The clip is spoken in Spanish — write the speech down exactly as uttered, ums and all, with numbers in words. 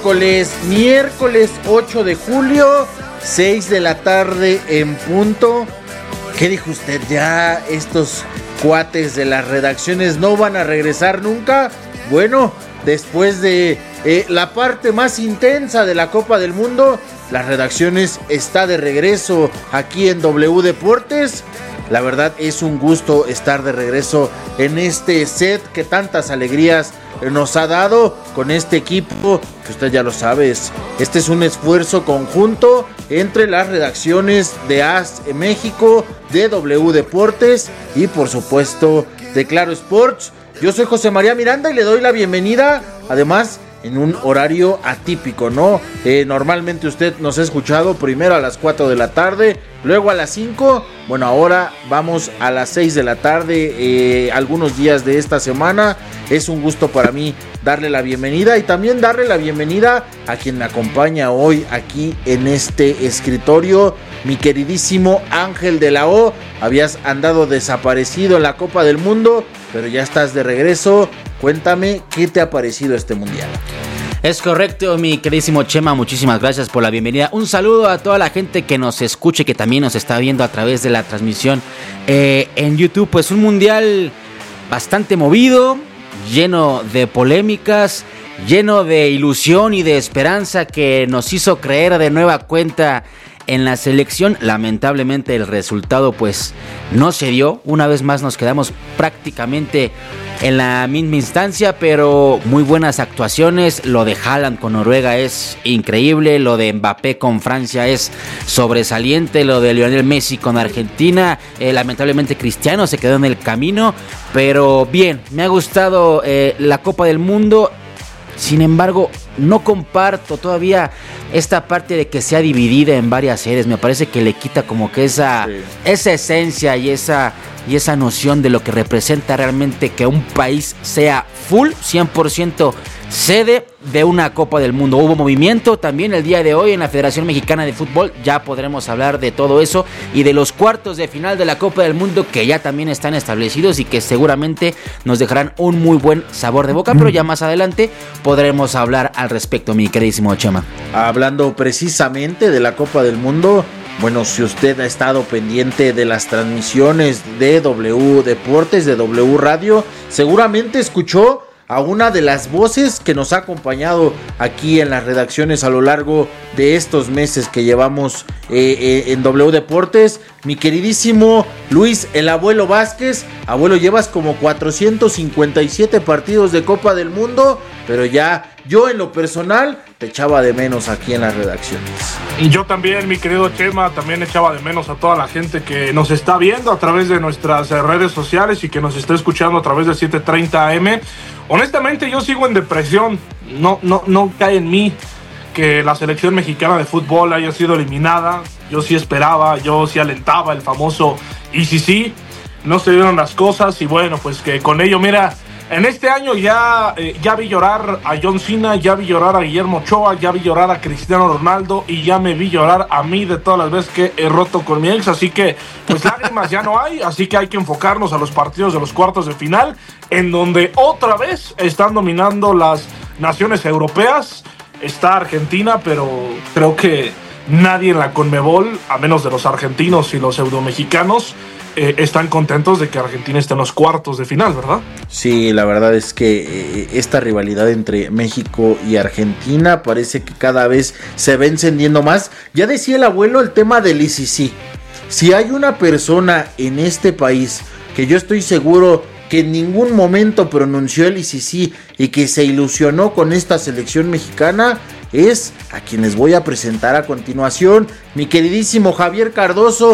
miércoles, miércoles ocho de julio, seis de la tarde en punto. ¿Qué dijo usted? ¿Ya estos cuates de las redacciones no van a regresar nunca? Bueno, después de eh, la parte más intensa de la Copa del Mundo, las redacciones está de regreso aquí en W Deportes. La verdad es un gusto estar de regreso en este set que tantas alegrías nos ha dado con este equipo que usted ya lo sabe. Este es un esfuerzo conjunto entre las redacciones de A S México, de W Deportes y por supuesto de Claro Sports. Yo soy José María Miranda y le doy la bienvenida, además en un horario atípico, ¿no? Eh, normalmente usted nos ha escuchado primero a las cuatro de la tarde, luego a las cinco, bueno, ahora vamos a las seis de la tarde, eh, algunos días de esta semana. Es un gusto para mí darle la bienvenida y también darle la bienvenida a quien me acompaña hoy aquí en este escritorio, mi queridísimo Ángel de la O. Habías andado desaparecido en la Copa del Mundo, pero ya estás de regreso. Cuéntame, ¿qué te ha parecido este mundial? Es correcto, mi queridísimo Chema, muchísimas gracias por la bienvenida. Un saludo a toda la gente que nos escuche, que también nos está viendo a través de la transmisión eh, en YouTube. Pues un mundial bastante movido, lleno de polémicas, lleno de ilusión y de esperanza que nos hizo creer de nueva cuenta en la selección. Lamentablemente el resultado pues no se dio. Una vez más nos quedamos prácticamente en la misma instancia, pero muy buenas actuaciones. Lo de Haaland con Noruega es increíble, lo de Mbappé con Francia es sobresaliente, lo de Lionel Messi con Argentina, eh, lamentablemente Cristiano se quedó en el camino, pero bien, me ha gustado eh, la Copa del Mundo. Sin embargo, no comparto todavía esta parte de que sea dividida en varias series. Me parece que le quita como que esa, sí. esa esencia y esa, y esa noción de lo que representa realmente que un país sea full, cien por ciento sede de una Copa del Mundo. Hubo movimiento también el día de hoy en la Federación Mexicana de Fútbol. Ya podremos hablar de todo eso y de los cuartos de final de la Copa del Mundo, que ya también están establecidos y que seguramente nos dejarán un muy buen sabor de boca, pero ya más adelante podremos hablar al respecto, mi queridísimo Chema. Hablando precisamente de la Copa del Mundo, bueno, si usted ha estado pendiente de las transmisiones de W Deportes, de W Radio, seguramente escuchó a una de las voces que nos ha acompañado aquí en las redacciones a lo largo de estos meses que llevamos eh, eh, en W Deportes, mi queridísimo Luis el Abuelo Vázquez. Abuelo, llevas como cuatrocientos cincuenta y siete partidos de Copa del Mundo, pero ya yo en lo personal te echaba de menos aquí en las redacciones. Y yo también, mi querido Chema, también echaba de menos a toda la gente que nos está viendo a través de nuestras redes sociales y que nos está escuchando a través de siete treinta A M. Honestamente, yo sigo en depresión. No, no, no cae en mí que la selección mexicana de fútbol haya sido eliminada. Yo sí esperaba, yo sí alentaba el famoso y sí, sí, no se dieron las cosas. Y bueno, pues que con ello, mira, en este año ya, eh, ya vi llorar a John Cena, ya vi llorar a Guillermo Ochoa, ya vi llorar a Cristiano Ronaldo y ya me vi llorar a mí de todas las veces que he roto con mi ex. Así que, pues lágrimas ya no hay, así que hay que enfocarnos a los partidos de los cuartos de final, en donde otra vez están dominando las naciones europeas. Está Argentina, pero creo que nadie en la Conmebol, a menos de los argentinos y los euromexicanos, Eh, están contentos de que Argentina esté en los cuartos de final, ¿verdad? Sí, la verdad es que eh, esta rivalidad entre México y Argentina parece que cada vez se va encendiendo más. Ya decía el abuelo el tema del I C C. Si hay una persona en este país que yo estoy seguro que en ningún momento pronunció el I C C y que se ilusionó con esta selección mexicana, es a quien les voy a presentar a continuación, mi queridísimo Javier Cardoso.